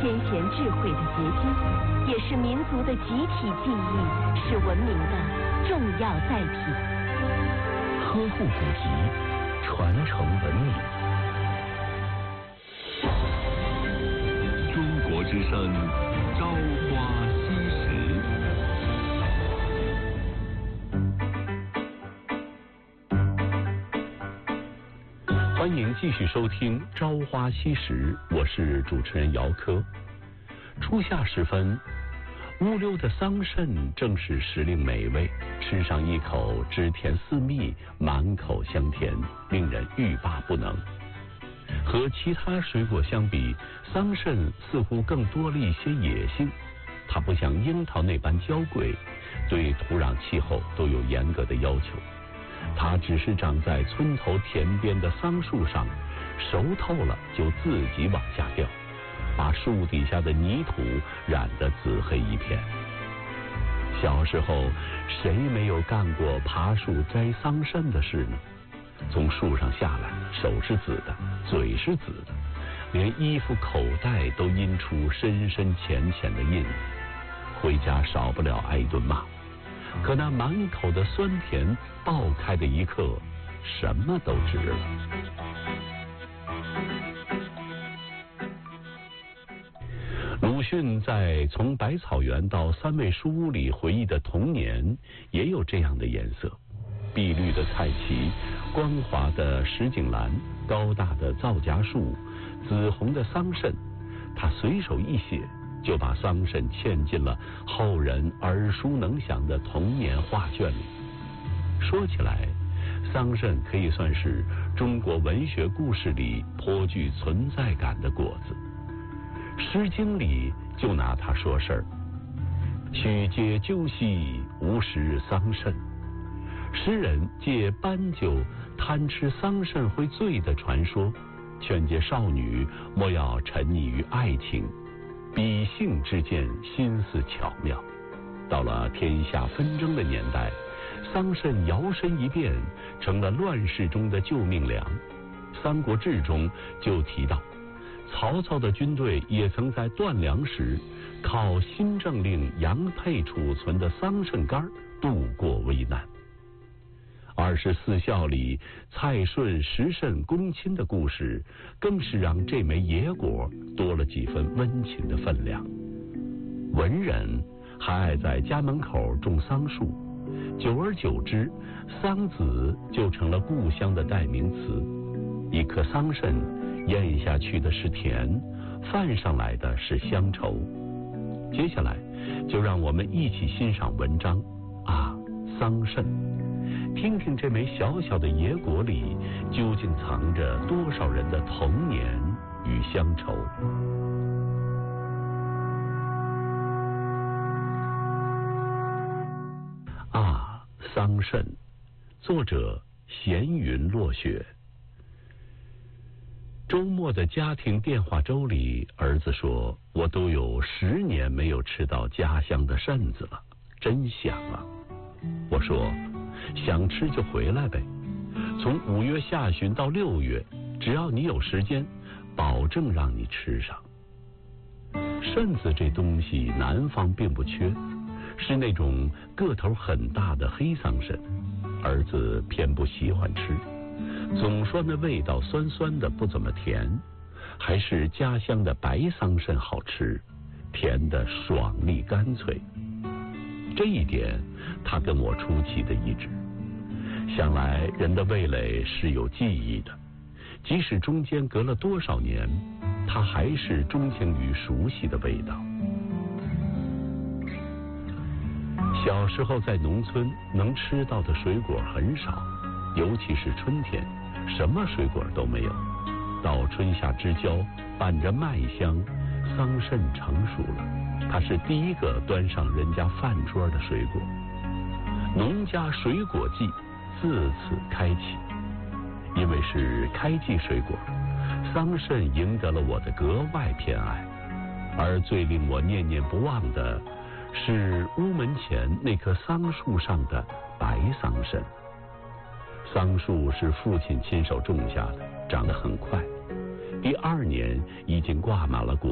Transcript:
先贤智慧的结晶，也是民族的集体记忆，是文明的重要载体。 呵护古籍，传承文明。 中国之声，朝花夕拾。 欢迎继续收听《朝花夕拾》，我是主持人姚科。初夏时分，乌溜的桑葚正是时令美味，吃上一口，汁甜丝密，满口香甜，令人欲罢不能。和其他水果相比，桑葚似乎更多了一些野性。它不像樱桃那般娇贵，对土壤气候都有严格的要求。它只是长在村头田边的桑树上，熟透了就自己往下掉，把树底下的泥土染得紫黑一片。小时候谁没有干过爬树摘桑葚的事呢？从树上下来，手是紫的，嘴是紫的，连衣服口袋都印出深深浅浅的印子，回家少不了挨一顿骂。可那满口的酸甜爆开的一刻，什么都值了。鲁迅在《从百草园到三味书屋》里回忆的童年，也有这样的颜色：碧绿的菜畦，光滑的石井兰，高大的皂荚树，紫红的桑葚。他随手一写，就把桑葚嵌进了后人耳熟能详的童年画卷里。说起来，桑葚可以算是中国文学故事里颇具存在感的果子。诗经里就拿它说事儿：曲解究兮，无食桑葚。诗人借斑鸠贪吃桑葚会醉的传说，劝诫少女莫要沉溺于爱情，比性之间心思巧妙。到了天下纷争的年代，桑葚摇身一变成了乱世中的救命粮。《三国志》中就提到，曹操的军队也曾在断粮时靠新政令杨沛储存的桑葚干度过危难。24孝里蔡顺食葚攻亲的故事，更是让这枚野果多了几分温情的分量。文人还爱在家门口种桑树，久而久之，桑梓就成了故乡的代名词。一颗桑葚咽下去的是甜，泛上来的是乡愁。接下来就让我们一起欣赏文章啊，桑葚，听听这枚小小的野果里究竟藏着多少人的童年与乡愁。啊，桑葚，作者闲云落雪。周末的家庭电话粥里，儿子说，我都有10年没有吃到家乡的葚子了，真想啊。我说，想吃就回来呗，从5月下旬到6月，只要你有时间，保证让你吃上。葚子这东西南方并不缺，是那种个头很大的黑桑葚，儿子偏不喜欢吃，总说那味道酸酸的，不怎么甜，还是家乡的白桑葚好吃，甜的爽利干脆。这一点他跟我出奇的一致。想来人的味蕾是有记忆的，即使中间隔了多少年，他还是钟情于熟悉的味道。小时候在农村能吃到的水果很少，尤其是春天，什么水果都没有。到春夏之交，伴着麦香，桑葚成熟了，它是第一个端上人家饭桌的水果。农家水果季自此开启。因为是开季水果，桑葚赢得了我的格外偏爱。而最令我念念不忘的是屋门前那棵桑树上的白桑葚。桑树是父亲亲手种下的，长得很快，第2年已经挂满了果。